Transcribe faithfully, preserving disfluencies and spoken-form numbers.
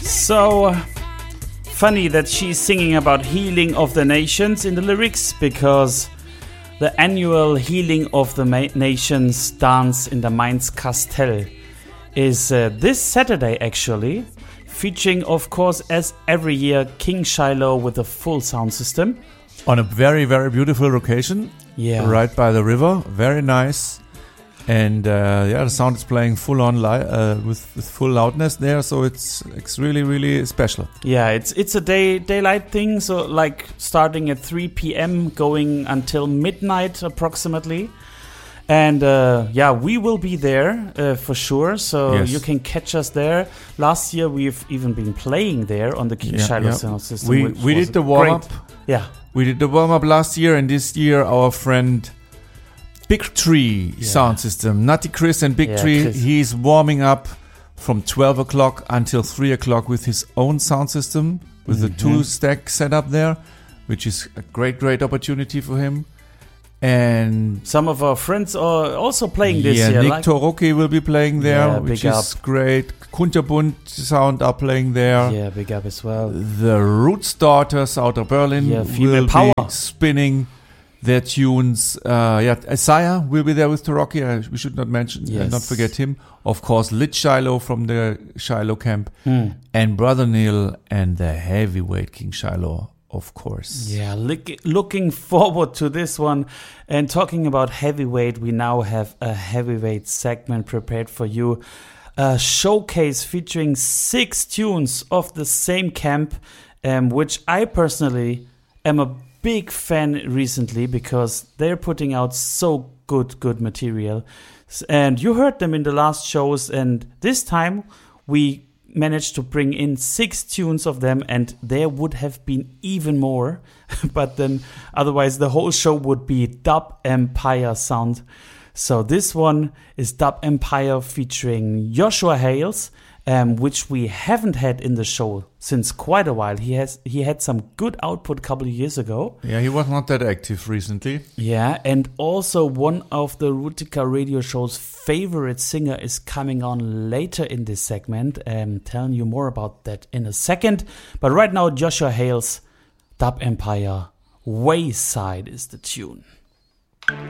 So funny that she's singing about healing of the nations in the lyrics, because the annual Healing of the Ma- Nations dance in the Mainz Castell is uh, this Saturday actually, featuring of course as every year King Shiloh with a full sound system. On a very, very beautiful location. Yeah. Right by the river. Very nice. And uh, yeah, the sound is playing full on li- uh, with, with full loudness there, so it's it's really really special. Yeah, it's it's a day daylight thing, so like starting at three p.m. going until midnight approximately. And uh, yeah, we will be there uh, for sure, so Yes. you can catch us there. Last year we've even been playing there on the King Yeah, Shiloh yeah. sound system. We which we was did the warm great. up. Yeah. We did the warm up last year, and this year our friend Big Tree Yeah. sound system, Nutty Chris and Big Yeah, Tree, Chris. he's warming up from twelve o'clock until three o'clock with his own sound system, with Mhm. the two stack setup there, which is a great, great opportunity for him. And Some of our friends are also playing this yeah, year. Nick like- Toroki will be playing there, Yeah, which big is great. Kunterbund sound are playing there. yeah, big up as well. The Roots Daughters out of Berlin Yeah, female will power. be spinning their tunes. Uh, yeah, Isaiah will be there with Toroki. Uh, we should not mention, uh, Yes. not forget him. Of course, Lit Shiloh from the Shiloh camp, Mm. and Brother Neil and the heavyweight King Shiloh, of course. Yeah, look, looking forward to this one. And talking about heavyweight, we now have a heavyweight segment prepared for you. A showcase featuring six tunes of the same camp, um, which I personally am a big fan recently, because they're putting out so good, good material. S- And you heard them in the last shows, and this time we managed to bring in six tunes of them, and there would have been even more, but then otherwise the whole show would be Dub Empire sound. So this one is Dub Empire featuring Joshua Hales, um, which we haven't had in the show since quite a while. He has he had some good output a couple of years ago. Yeah, he was not that active recently. Yeah, and also one of the Rutica radio show's favorite singer is coming on later in this segment. Um, telling you more about that in a second. But right now, Joshua Hales, Dub Empire, Wayside is the tune.